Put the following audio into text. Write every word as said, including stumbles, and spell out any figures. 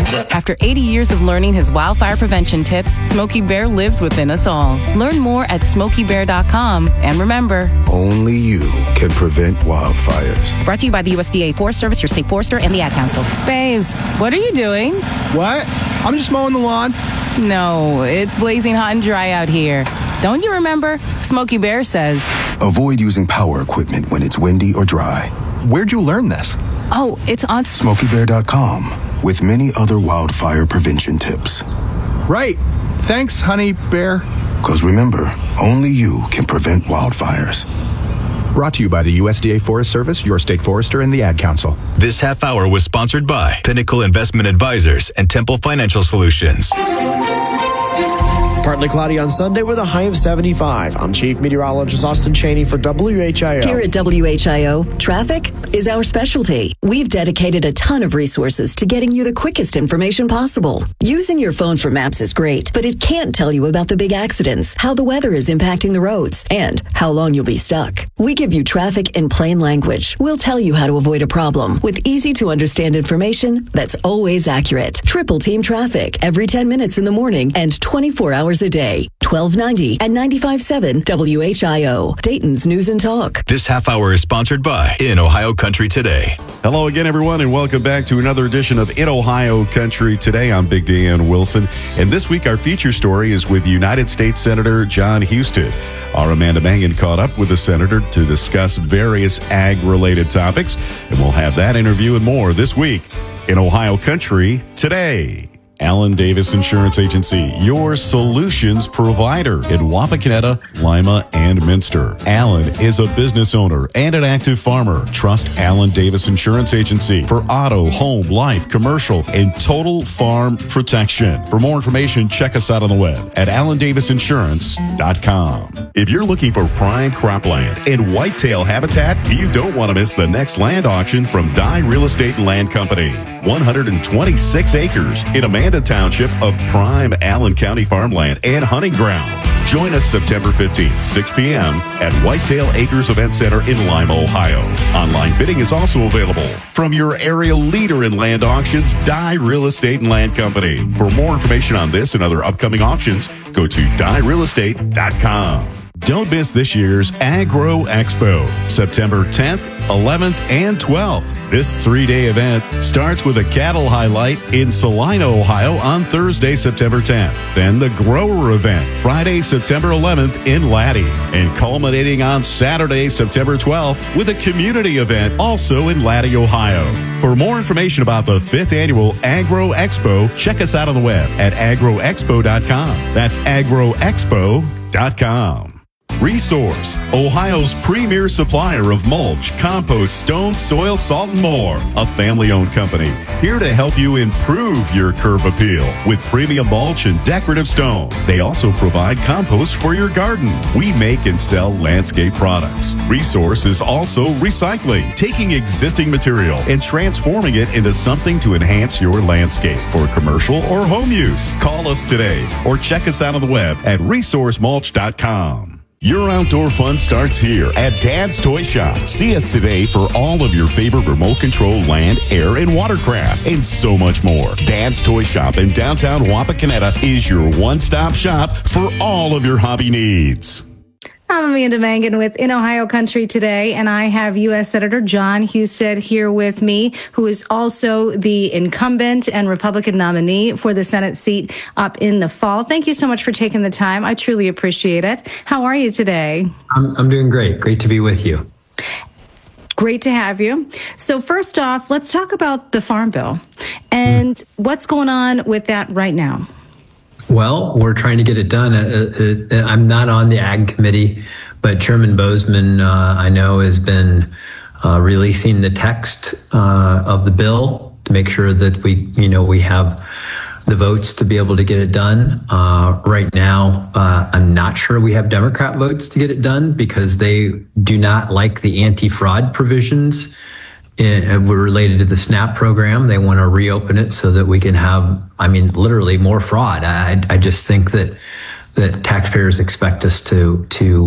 After eighty years of learning his wildfire prevention tips, Smokey Bear lives within us all. Learn more at smokey bear dot com. And remember, only you can prevent wildfires. Brought to you by the U S D A Forest Service, your state forester, and the Ad Council. Babes, what are you doing? What? I'm just mowing the lawn. No, it's blazing hot and dry out here. Don't you remember? Smokey Bear says, avoid using power equipment when it's windy or dry. Where'd you learn this? Oh, it's on smokey bear dot com with many other wildfire prevention tips. Right. Thanks, honey bear. Because remember, only you can prevent wildfires. Brought to you by the U S D A Forest Service, your state forester, and the Ad Council. This half hour was sponsored by Pinnacle Investment Advisors and Temple Financial Solutions. Partly cloudy on Sunday with a high of seventy-five. I'm Chief Meteorologist Austin Cheney for W H I O. Here at W H I O, traffic is our specialty. We've dedicated a ton of resources to getting you the quickest information possible. Using your phone for maps is great, but it can't tell you about the big accidents, how the weather is impacting the roads, and how long you'll be stuck. We give you traffic in plain language. We'll tell you how to avoid a problem with easy-to-understand information that's always accurate. Triple Team Traffic every ten minutes in the morning and twenty-four hours a day. twelve ninety and ninety-five point seven W H I O, Dayton's News and Talk. This half hour is sponsored by In Ohio Country Today. Hello again, everyone, and welcome back to another edition of In Ohio Country Today. I'm Big Dan Wilson, and this week our feature story is with United States Senator Jon Husted. Our Amanda Mangan caught up with the senator to discuss various ag-related topics, and we'll have that interview and more this week in Ohio Country Today. Alan Davis Insurance Agency, your solutions provider in Wapakoneta, Lima, and Minster. Alan is a business owner and an active farmer. Trust Alan Davis Insurance Agency for auto, home, life, commercial, and total farm protection. For more information, check us out on the web at alan davis insurance dot com. If you're looking for prime cropland and whitetail habitat, you don't want to miss the next land auction from Dye Real Estate and Land Company. one hundred twenty-six acres in Amanda Township of prime Allen County farmland and hunting ground. Join us September fifteenth, six p.m. at Whitetail Acres Event Center in Lima, Ohio. Online bidding is also available from your area leader in land auctions, Dye Real Estate and Land Company. For more information on this and other upcoming auctions, go to dye real estate dot com. Don't miss this year's Agro Expo, September tenth, eleventh, and twelfth. This three-day event starts with a cattle highlight in Salina, Ohio on Thursday, September tenth. Then the grower event, Friday, September eleventh in Laddie. And culminating on Saturday, September twelfth with a community event also in Laddie, Ohio. For more information about the fifth annual Agro Expo, check us out on the web at agro expo dot com. That's agro expo dot com. Resource, Ohio's premier supplier of mulch, compost, stone, soil, salt, and more. A family-owned company here to help you improve your curb appeal with premium mulch and decorative stone. They also provide compost for your garden. We make and sell landscape products. Resource is also recycling, taking existing material and transforming it into something to enhance your landscape for commercial or home use. Call us today or check us out on the web at resource mulch dot com. Your outdoor fun starts here at Dad's Toy Shop. See us today for all of your favorite remote control land, air, and watercraft, and so much more. Dad's Toy Shop in downtown Wapakoneta is your one-stop shop for all of your hobby needs. I'm Amanda Mangan with In Ohio Country Today, and I have U S Senator Jon Husted here with me, who is also the incumbent and Republican nominee for the Senate seat up in the fall. Thank you so much for taking the time. I truly appreciate it. How are you today? I'm, I'm doing great. Great to be with you. Great to have you. So first off, let's talk about the Farm Bill and mm. what's going on with that right now. Well, we're trying to get it done. Uh, uh, I'm not on the Ag Committee, but Chairman Bozeman, uh, I know, has been uh, releasing the text uh, of the bill to make sure that we, you know, we have the votes to be able to get it done. Uh, right now, uh, I'm not sure we have Democrat votes to get it done because they do not like the anti-fraud provisions in, related to the SNAP program. They want to reopen it so that we can have, I mean, literally more fraud. I, I just think that that taxpayers expect us to to